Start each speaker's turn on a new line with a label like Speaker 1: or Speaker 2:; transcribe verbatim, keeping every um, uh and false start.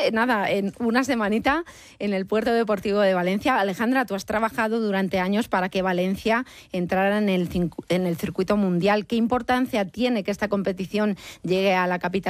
Speaker 1: nada, en una semanita en el Puerto Deportivo de Valencia. Alejandra, tú has trabajado durante años para que Valencia entrara en el, en el circuito mundial. ¿Qué importancia tiene que esta competición llegue a la capital